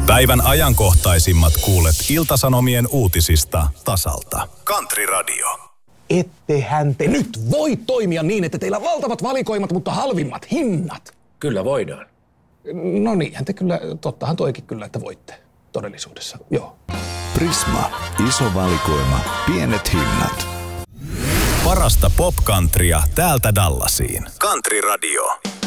Päivän ajankohtaisimmat kuulet Ilta-Sanomien uutisista tasalta. Country Radio. Ettehän te nyt voi toimia niin, että teillä on valtavat valikoimat, mutta halvimmat hinnat. Kyllä voidaan. No niinhän te kyllä, tottahan toikin kyllä, että voitte todellisuudessa, joo. Prisma, iso valikoima, pienet hinnat. Parasta popcountrya täältä Dallasiin. Country Radio.